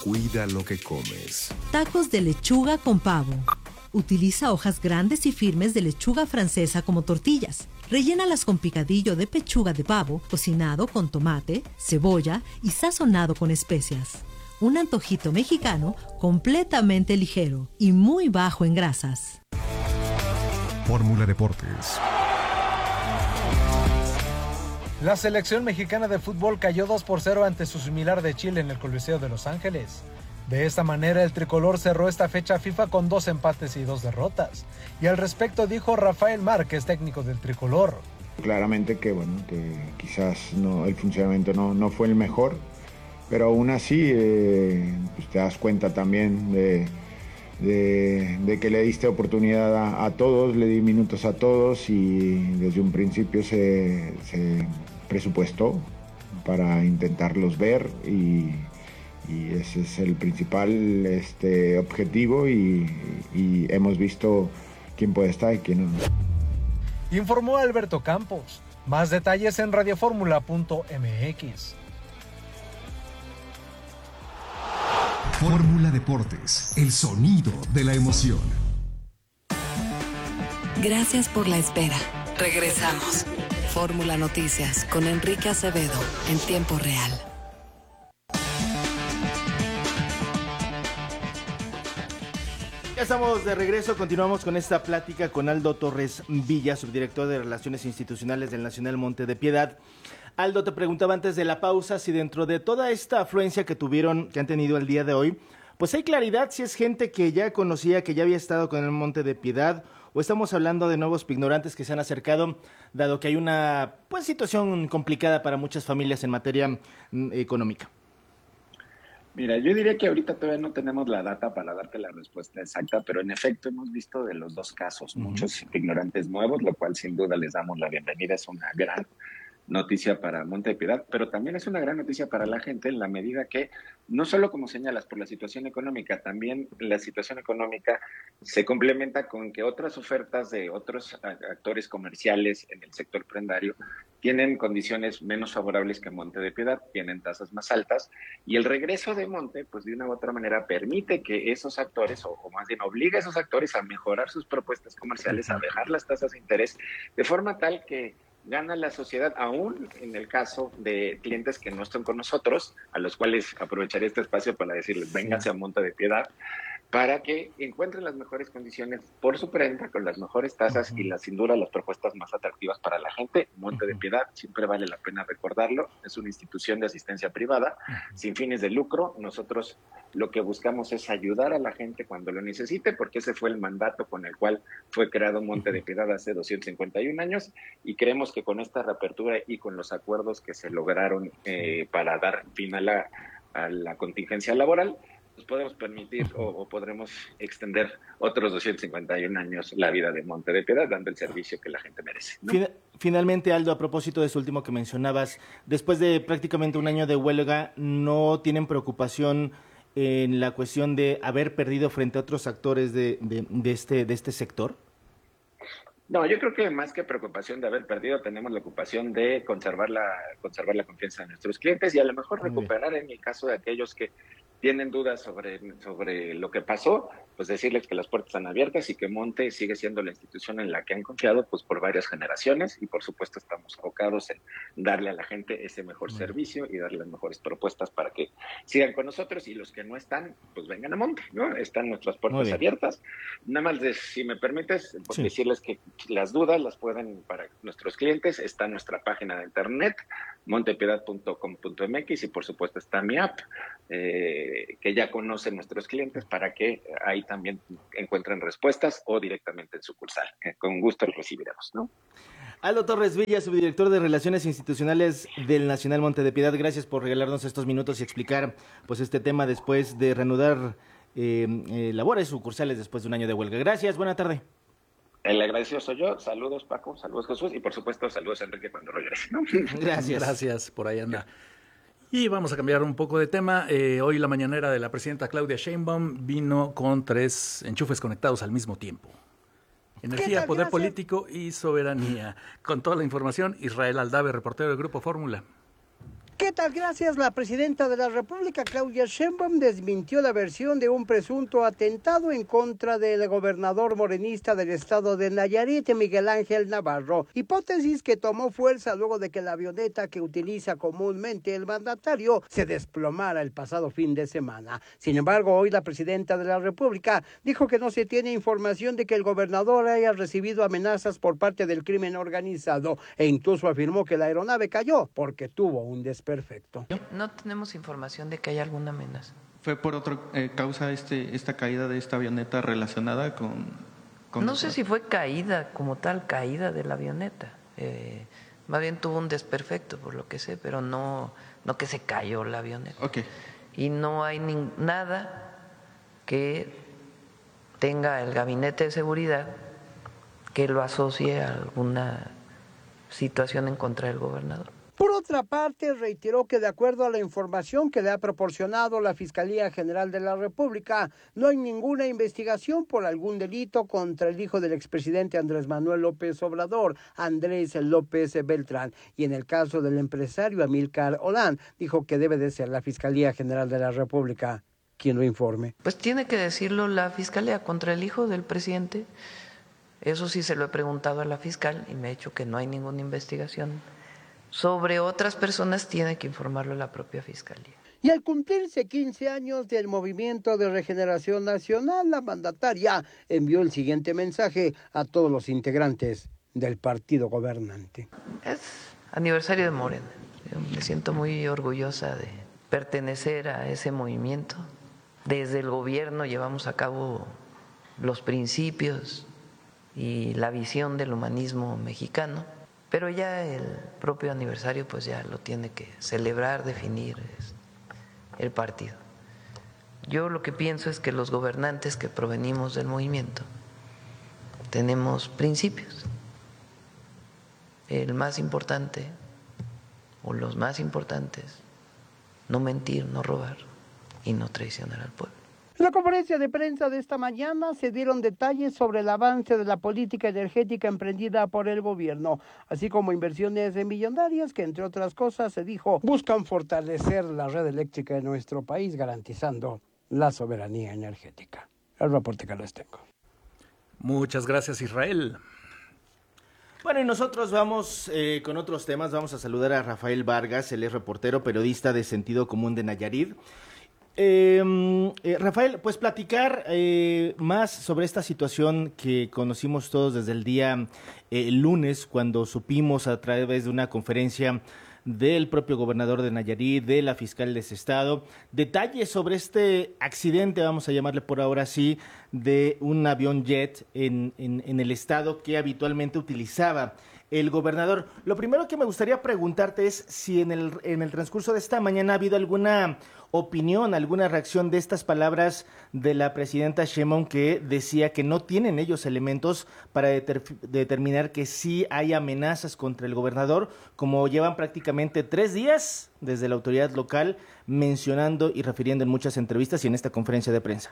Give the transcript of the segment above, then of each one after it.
Cuida lo que comes. Tacos de lechuga con pavo. Utiliza hojas grandes y firmes de lechuga francesa como tortillas. Rellénalas con picadillo de pechuga de pavo, cocinado con tomate, cebolla y sazonado con especias. Un antojito mexicano completamente ligero y muy bajo en grasas. Fórmula Deportes. La selección mexicana de fútbol cayó 2-0 ante su similar de Chile en el Coliseo de Los Ángeles. De esta manera, el tricolor cerró esta fecha FIFA con 2 empates y 2 derrotas. Y al respecto dijo Rafael Márquez, técnico del tricolor. Claramente que quizás el funcionamiento no fue el mejor, pero aún así pues te das cuenta también de que le diste oportunidad a todos, le di minutos a todos y desde un principio se presupuestó para intentarlos ver y ese es el principal objetivo y hemos visto quién puede estar y quién no. Informó Alberto Campos. Más detalles en radioformula.mx. Fórmula Deportes, el sonido de la emoción. Gracias por la espera. Regresamos. Fórmula Noticias con Enrique Acevedo en tiempo real. Ya estamos de regreso, continuamos con esta plática con Aldo Torres Villa, subdirector de Relaciones Institucionales del Nacional Monte de Piedad. Aldo, te preguntaba antes de la pausa si dentro de toda esta afluencia que han tenido el día de hoy, pues hay claridad si es gente que ya conocía, que ya había estado con el Monte de Piedad, o estamos hablando de nuevos pignorantes que se han acercado, dado que hay una situación complicada para muchas familias en materia económica. Mira, yo diría que ahorita todavía no tenemos la data para darte la respuesta exacta, pero en efecto hemos visto de los dos casos, muchos ignorantes nuevos, lo cual sin duda les damos la bienvenida, es una gran noticia para Monte de Piedad, pero también es una gran noticia para la gente en la medida que, no solo como señalas, por la situación económica, también la situación económica se complementa con que otras ofertas de otros actores comerciales en el sector prendario tienen condiciones menos favorables que Monte de Piedad, tienen tasas más altas, y el regreso de Monte, pues de una u otra manera permite que esos actores, o más bien obliga a esos actores a mejorar sus propuestas comerciales, a dejar las tasas de interés, de forma tal que gana la sociedad, aún en el caso de clientes que no están con nosotros, a los cuales aprovecharé este espacio para decirles, vénganse a Monte de Piedad, para que encuentren las mejores condiciones por su prenda, con las mejores tasas y sin duda las propuestas más atractivas para la gente. Monte de Piedad, siempre vale la pena recordarlo, es una institución de asistencia privada, sin fines de lucro. Nosotros lo que buscamos es ayudar a la gente cuando lo necesite, porque ese fue el mandato con el cual fue creado Monte de Piedad hace 251 años, y creemos que con esta reapertura y con los acuerdos que se lograron para dar fin a la contingencia laboral, nos podemos permitir o podremos extender otros 251 años la vida de Monte de Piedad, dando el servicio que la gente merece, ¿no? Finalmente, Aldo, a propósito de eso último que mencionabas, después de prácticamente un año de huelga, ¿no tienen preocupación en la cuestión de haber perdido frente a otros actores de este sector? No, yo creo que más que preocupación de haber perdido, tenemos la ocupación de conservar la confianza de nuestros clientes y a lo mejor recuperar, en el caso de aquellos que tienen dudas sobre lo que pasó, pues decirles que las puertas están abiertas y que Monte sigue siendo la institución en la que han confiado pues por varias generaciones, y por supuesto estamos enfocados en darle a la gente ese mejor servicio y darle las mejores propuestas para que sigan con nosotros, y los que no están, pues vengan a Monte, ¿no? Están nuestras puertas abiertas. Nada más, si me permites, pues decirles que las dudas las pueden, para nuestros clientes, está nuestra página de internet, montepiedad.com.mx, y por supuesto está mi app, que ya conocen nuestros clientes, para que ahí también encuentren respuestas o directamente en sucursal. Con gusto los recibiremos, ¿no? Aldo Torres Villa, subdirector de Relaciones Institucionales del Nacional Monte de Piedad, gracias por regalarnos estos minutos y explicar pues este tema después de reanudar labores sucursales después de un año de huelga. Gracias, buena tarde. El agradecido soy yo. Saludos, Paco, saludos, Jesús, y por supuesto saludos a Enrique cuando regrese, ¿no? Gracias, por ahí anda. Y vamos a cambiar un poco de tema. Hoy la mañanera de la presidenta Claudia Sheinbaum vino con 3 enchufes conectados al mismo tiempo. Energía, poder político y soberanía. Con toda la información, Israel Aldave, reportero del Grupo Fórmula. ¿Qué tal? Gracias. La presidenta de la República, Claudia Sheinbaum, desmintió la versión de un presunto atentado en contra del gobernador morenista del estado de Nayarit, Miguel Ángel Navarro, hipótesis que tomó fuerza luego de que la avioneta que utiliza comúnmente el mandatario se desplomara el pasado fin de semana. Sin embargo, hoy la presidenta de la República dijo que no se tiene información de que el gobernador haya recibido amenazas por parte del crimen organizado e incluso afirmó que la aeronave cayó porque tuvo un desperfecto. No tenemos información de que haya alguna amenaza. ¿Fue por otra causa esta caída de esta avioneta relacionada con no sé si fue caída como tal, caída de la avioneta. Más bien tuvo un desperfecto, por lo que sé, pero no que se cayó la avioneta. Okay. Y no hay nada que tenga el gabinete de seguridad que lo asocie a alguna situación en contra del gobernador. Por otra parte, reiteró que de acuerdo a la información que le ha proporcionado la Fiscalía General de la República, no hay ninguna investigación por algún delito contra el hijo del expresidente Andrés Manuel López Obrador, Andrés López Beltrán. Y en el caso del empresario Amílcar Olán, dijo que debe de ser la Fiscalía General de la República quien lo informe. Pues tiene que decirlo la Fiscalía contra el hijo del presidente. Eso sí se lo he preguntado a la fiscal y me ha dicho que no hay ninguna investigación. Sobre otras personas tiene que informarlo la propia Fiscalía. Y al cumplirse 15 años del Movimiento de Regeneración Nacional, la mandataria envió el siguiente mensaje a todos los integrantes del partido gobernante. Es aniversario de Morena. Yo me siento muy orgullosa de pertenecer a ese movimiento. Desde el gobierno llevamos a cabo los principios y la visión del humanismo mexicano. Pero ya el propio aniversario pues ya lo tiene que celebrar, definir el partido. Yo lo que pienso es que los gobernantes que provenimos del movimiento tenemos principios. El más importante o los más importantes, no mentir, no robar y no traicionar al pueblo. En la conferencia de prensa de esta mañana se dieron detalles sobre el avance de la política energética emprendida por el gobierno, así como inversiones millonarias que, entre otras cosas, se dijo, buscan fortalecer la red eléctrica de nuestro país, garantizando la soberanía energética. El reporte que les tengo. Muchas gracias, Israel. Bueno, y nosotros vamos con otros temas. Vamos a saludar a Rafael Vargas, él es reportero, periodista de Sentido Común de Nayarit. Rafael, pues platicar más sobre esta situación que conocimos todos desde el día lunes, cuando supimos a través de una conferencia del propio gobernador de Nayarit, de la fiscal de ese estado, detalles sobre este accidente, vamos a llamarle por ahora sí, de un avión jet en el estado que habitualmente utilizaba el gobernador. Lo primero que me gustaría preguntarte es si en el transcurso de esta mañana ha habido alguna opinión, alguna reacción de estas palabras de la presidenta Sheinbaum, que decía que no tienen ellos elementos para determinar que sí hay amenazas contra el gobernador, como llevan prácticamente 3 días desde la autoridad local mencionando y refiriendo en muchas entrevistas y en esta conferencia de prensa.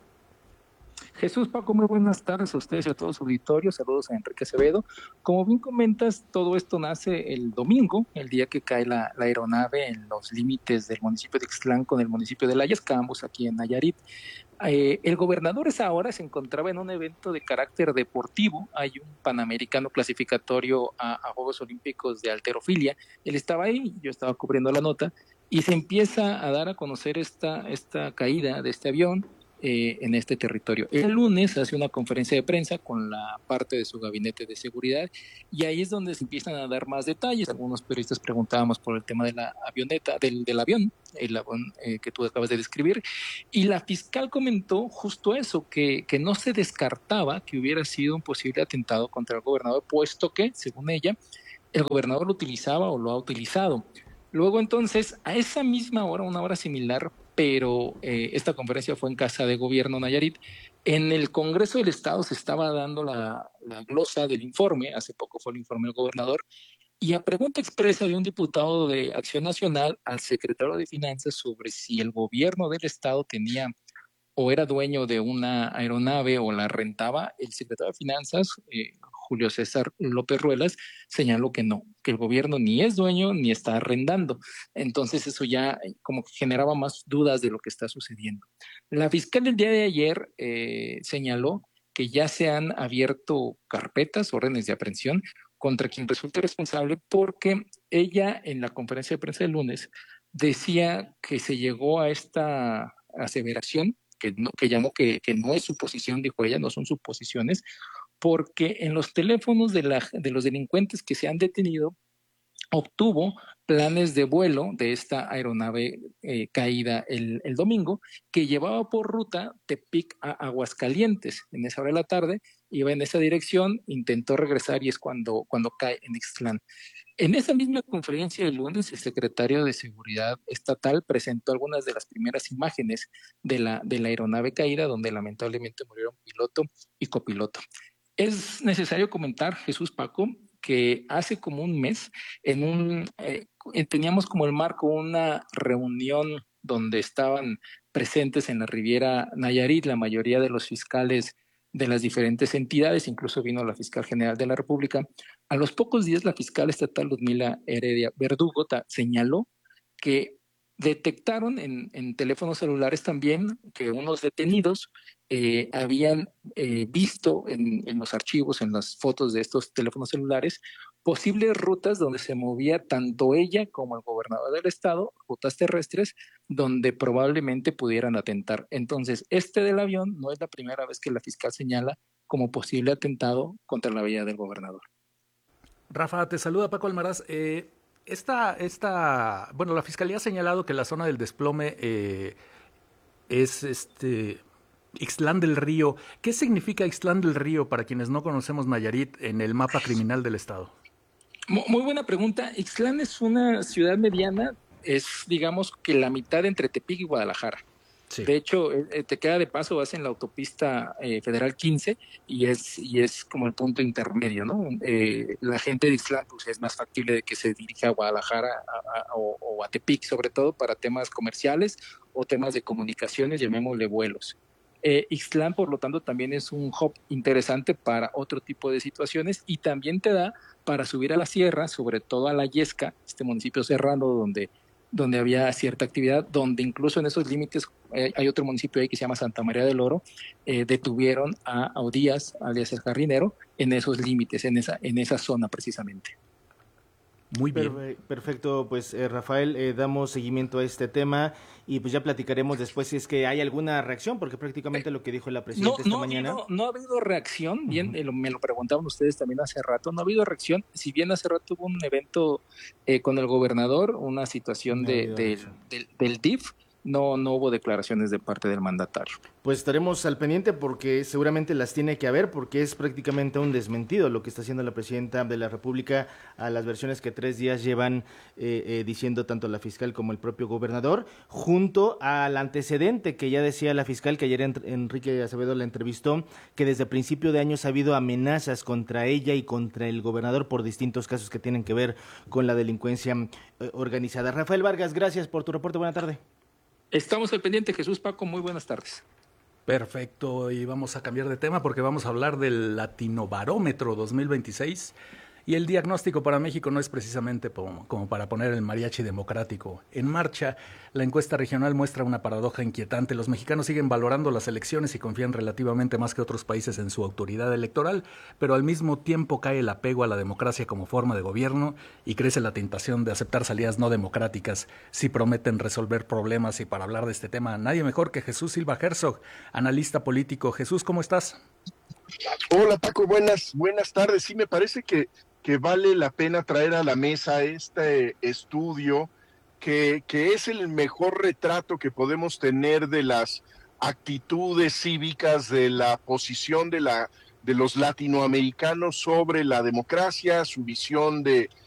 Jesús, Paco, muy buenas tardes a ustedes y a todo su auditorio. Saludos a Enrique Acevedo. Como bien comentas, todo esto nace el domingo, el día que cae la aeronave en los límites del municipio de Ixtlán con el municipio de Layas, ambos aquí en Nayarit. El gobernador esa hora se encontraba en un evento de carácter deportivo. Hay un panamericano clasificatorio a Juegos Olímpicos de halterofilia. Él estaba ahí, yo estaba cubriendo la nota, y se empieza a dar a conocer esta caída de este avión en este territorio. El lunes hace una conferencia de prensa con la parte de su gabinete de seguridad y ahí es donde se empiezan a dar más detalles. Algunos periodistas preguntábamos por el tema de la avioneta, del avión, el avión que tú acabas de describir, y la fiscal comentó justo eso, que no se descartaba que hubiera sido un posible atentado contra el gobernador, puesto que, según ella, el gobernador lo utilizaba o lo ha utilizado. Luego entonces, a esa misma hora, una hora similar, pero esta conferencia fue en Casa de Gobierno Nayarit, en el Congreso del Estado se estaba dando la glosa del informe, hace poco fue el informe del gobernador, y a pregunta expresa de un diputado de Acción Nacional al secretario de Finanzas sobre si el gobierno del Estado tenía o era dueño de una aeronave o la rentaba, el secretario de Finanzas, Julio César López Ruelas, señaló que no, que el gobierno ni es dueño ni está arrendando. Entonces eso ya como que generaba más dudas de lo que está sucediendo. La fiscal el día de ayer señaló que ya se han abierto carpetas, órdenes de aprehensión contra quien resulte responsable, porque ella en la conferencia de prensa del lunes decía que se llegó a esta aseveración, que llamó que no es suposición, dijo ella, no son suposiciones, porque en los teléfonos de los delincuentes que se han detenido, obtuvo planes de vuelo de esta aeronave caída el domingo, que llevaba por ruta Tepic a Aguascalientes. En esa hora de la tarde iba en esa dirección, intentó regresar y es cuando cae en Ixtlán. En esa misma conferencia del lunes, el secretario de Seguridad Estatal presentó algunas de las primeras imágenes de la aeronave caída, donde lamentablemente murieron piloto y copiloto. Es necesario comentar, Jesús, Paco, que hace como un mes teníamos como el marco una reunión donde estaban presentes en la Riviera Nayarit la mayoría de los fiscales de las diferentes entidades, incluso vino la fiscal general de la República. A los pocos días la fiscal estatal Ludmila Heredia Verdugo señaló que detectaron en teléfonos celulares también que unos detenidos habían visto en los archivos, en las fotos de estos teléfonos celulares, posibles rutas donde se movía tanto ella como el gobernador del estado, rutas terrestres, donde probablemente pudieran atentar. Entonces, del avión no es la primera vez que la fiscal señala como posible atentado contra la vida del gobernador. Rafa, te saluda Paco Almaraz. La Fiscalía ha señalado que la zona del desplome es Ixtlán del Río. ¿Qué significa Ixtlán del Río para quienes no conocemos Nayarit en el mapa criminal del estado? Muy buena pregunta. Ixtlán es una ciudad mediana, es digamos que la mitad entre Tepic y Guadalajara. Sí. De hecho, te queda de paso, vas en la autopista Federal 15 y es como el punto intermedio, ¿no? La gente de Ixtlán pues, es más factible de que se dirija a Guadalajara o a Tepic, sobre todo para temas comerciales o temas de comunicaciones, llamémosle vuelos. Ixtlán, por lo tanto, también es un hub interesante para otro tipo de situaciones y también te da para subir a la sierra, sobre todo a la Yesca, este municipio serrano donde había cierta actividad, donde incluso en esos límites hay otro municipio ahí que se llama Santa María del Oro, detuvieron a Audías, alias el jardinero, en esos límites, en esa zona precisamente. Muy bien. Perfecto, pues Rafael, damos seguimiento a este tema y pues ya platicaremos después si es que hay alguna reacción, porque prácticamente lo que dijo la presidenta esta mañana. No ha habido reacción, bien, me lo preguntaban ustedes también hace rato, no ha habido reacción, si bien hace rato hubo un evento con el gobernador, una situación del DIF, no hubo declaraciones de parte del mandatario. Pues estaremos al pendiente porque seguramente las tiene que haber, porque es prácticamente un desmentido lo que está haciendo la presidenta de la República a las versiones que 3 días llevan diciendo tanto la fiscal como el propio gobernador, junto al antecedente que ya decía la fiscal, que ayer Enrique Acevedo la entrevistó, que desde principio de años ha habido amenazas contra ella y contra el gobernador por distintos casos que tienen que ver con la delincuencia organizada. Rafael Vargas, gracias por tu reporte, buena tarde. Estamos al pendiente, Jesús, Paco, muy buenas tardes. Perfecto, y vamos a cambiar de tema porque vamos a hablar del Latinobarómetro 2026 y el diagnóstico para México no es precisamente como para poner el mariachi democrático en marcha. La encuesta regional muestra una paradoja inquietante. Los mexicanos siguen valorando las elecciones y confían relativamente más que otros países en su autoridad electoral, pero al mismo tiempo cae el apego a la democracia como forma de gobierno y crece la tentación de aceptar salidas no democráticas si prometen resolver problemas. Y para hablar de este tema, nadie mejor que Jesús Silva Herzog, analista político. Jesús, ¿cómo estás? Hola Paco, buenas tardes. Sí, me parece que vale la pena traer a la mesa este estudio que es el mejor retrato que podemos tener de las actitudes cívicas, de la posición de los latinoamericanos sobre la democracia, su visión de